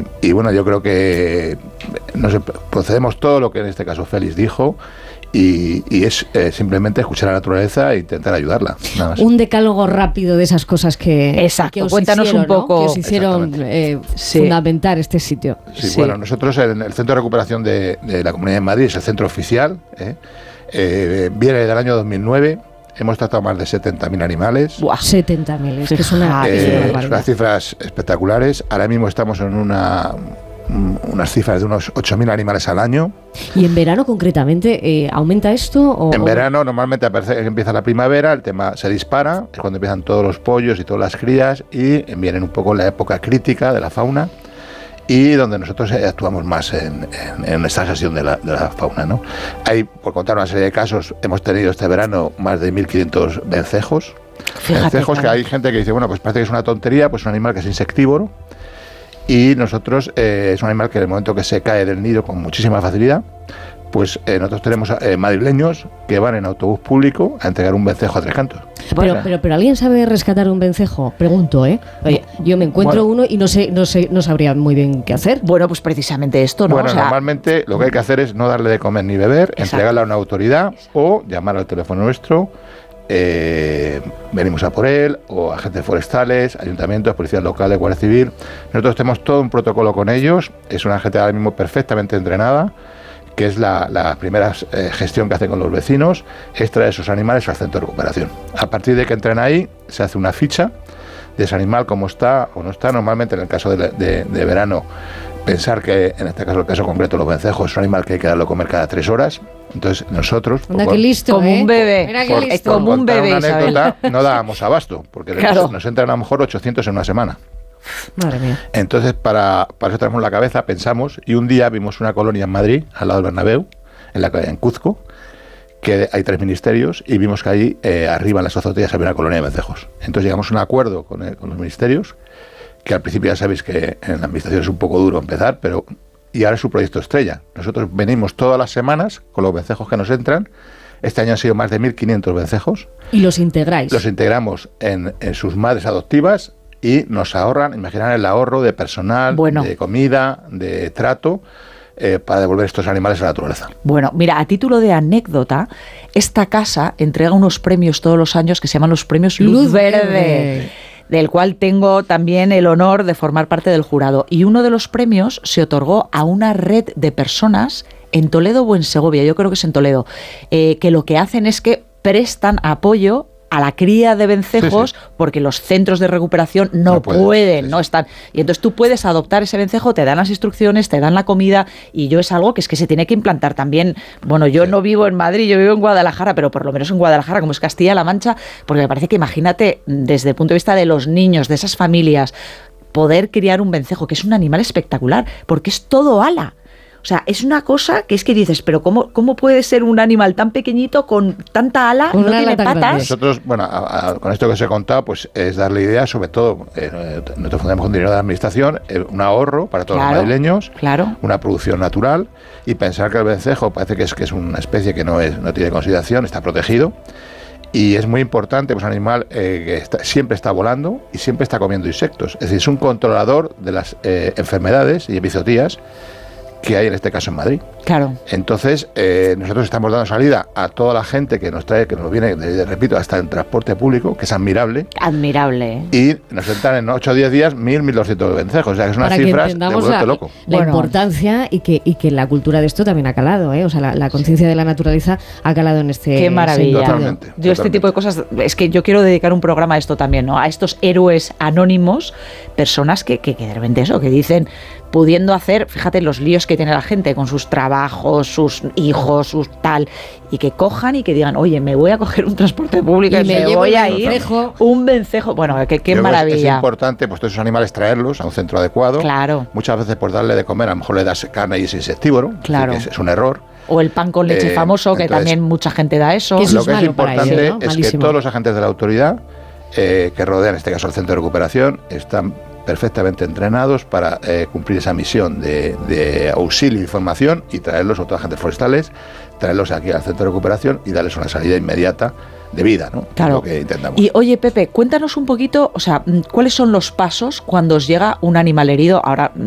bueno, yo creo que procedemos todo lo que en este caso Félix dijo. Y es simplemente escuchar a la naturaleza e intentar ayudarla, nada más. Un decálogo rápido de esas cosas que os cuéntanos hicieron, un poco, ¿no? Que os hicieron fundamentar este sitio. Sí, bueno, nosotros en el Centro de Recuperación de la Comunidad de Madrid, es el centro oficial, viene del año 2009. Hemos tratado más de 70.000 animales. ¡Buah! 70.000, es que es una son unas cifras espectaculares. Ahora mismo estamos en unas cifras de unos 8.000 animales al año. ¿Y en verano concretamente aumenta esto? En verano normalmente empieza la primavera, el tema se dispara, es cuando empiezan todos los pollos y todas las crías y vienen un poco en la época crítica de la fauna y donde nosotros actuamos más en esta gestión de la fauna, ¿no? Hay, por contar una serie de casos, hemos tenido este verano más de 1.500 vencejos. Vencejos, que hay gente que dice, bueno, pues parece que es una tontería, pues es un animal que es insectívoro. Y nosotros, es un animal que en el momento que se cae del nido con muchísima facilidad, pues nosotros tenemos madrileños que van en autobús público a entregar un vencejo a Tres Cantos. Pero ¿alguien sabe rescatar un vencejo? Pregunto, ¿eh? Oye, yo me encuentro uno y no sabría muy bien qué hacer. Bueno, pues precisamente esto, ¿no? Bueno, normalmente lo que hay que hacer es no darle de comer ni beber, entregarle a una autoridad o llamar al teléfono nuestro. Venimos a por él, o agentes forestales, ayuntamientos, policías locales, Guardia Civil. Nosotros tenemos todo un protocolo con ellos. Es una gente ahora mismo perfectamente entrenada, que es la primera gestión que hace con los vecinos, es traer esos animales al centro de recuperación. A partir de que entren ahí, se hace una ficha de ese animal, cómo está o no está. Normalmente en el caso de verano, pensar que en este caso, el caso concreto, los vencejos es un animal que hay que darlo a comer cada 3 horas. Entonces nosotros, como un bebé, como un bebé, una anécdota, no dábamos abasto, porque nos entran a lo mejor 800 en una semana. Madre mía. Entonces para eso tenemos la cabeza, pensamos, y un día vimos una colonia en Madrid, al lado del Bernabéu, en Cuzco, que hay 3 ministerios, y vimos que allí arriba en las azoteas había una colonia de vencejos. Entonces llegamos a un acuerdo con los ministerios, que al principio ya sabéis que en la administración es un poco duro empezar, y ahora es su proyecto estrella. Nosotros venimos todas las semanas con los vencejos que nos entran. Este año han sido más de 1.500 vencejos. ¿Y los integráis? Los integramos en sus madres adoptivas y nos ahorran, imaginar el ahorro de personal, de comida, de trato, para devolver estos animales a la naturaleza. Bueno, mira, a título de anécdota, esta casa entrega unos premios todos los años que se llaman los premios Luz Verde, del cual tengo también el honor de formar parte del jurado. Y uno de los premios se otorgó a una red de personas en Toledo o en Segovia, yo creo que es en Toledo, que lo que hacen es que prestan apoyo a la cría de vencejos, porque los centros de recuperación no pueden, no están. Y entonces tú puedes adoptar ese vencejo, te dan las instrucciones, te dan la comida, y es algo que se tiene que implantar también. Bueno, yo no vivo en Madrid, yo vivo en Guadalajara, pero por lo menos en Guadalajara, como es Castilla-La Mancha, porque me parece que, imagínate, desde el punto de vista de los niños, de esas familias, poder criar un vencejo, que es un animal espectacular, porque es todo ala. O sea, es una cosa que es que dices, pero ¿cómo puede ser un animal tan pequeñito con tanta ala, no tiene patas? Nosotros, bueno, con esto que os he contado, pues es darle idea, sobre todo, nosotros fundamos con dinero de la administración, un ahorro para todos los madrileños, una producción natural, y pensar que el vencejo parece que es una especie que no tiene consideración, está protegido, y es muy importante, pues un animal que siempre está volando y siempre está comiendo insectos. Es decir, es un controlador de las enfermedades y epizotías que hay en este caso en Madrid. Claro. Entonces, nosotros estamos dando salida a toda la gente que nos trae, que nos viene, repito, hasta en transporte público, que es admirable. Admirable. Y nos entran en 8 o 10 días 1.200 vencejos. O sea, que son unas cifras de vuelto loco. La importancia y que la cultura de esto también ha calado, ¿eh? O sea, la conciencia de la naturaleza ha calado en este. Qué maravilla. Totalmente. Este tipo de cosas, es que yo quiero dedicar un programa a esto también, ¿no? A estos héroes anónimos, personas que de repente eso, que dicen, pudiendo hacer, fíjate los líos que tiene la gente con sus trabajos, sus hijos, sus tal, y que cojan y que digan, oye, me voy a coger un transporte público y me voy a ir un vencejo. Bueno, qué maravilla. Es importante, pues todos esos animales traerlos a un centro adecuado. Claro. Muchas veces por darle de comer, a lo mejor le das carne y es insectívoro. Claro. Es un error. O el pan con leche famoso, que entonces, también mucha gente da eso. Lo que es importante es que todos los agentes de la autoridad que rodean, en este caso el centro de recuperación, están perfectamente entrenados para cumplir esa misión de auxilio y formación y traerlos a otros agentes forestales, traerlos aquí al centro de recuperación y darles una salida inmediata de vida, ¿no? Claro. Lo que intentamos. Y oye, Pepe, cuéntanos un poquito, o sea, ¿cuáles son los pasos cuando os llega un animal herido? Ahora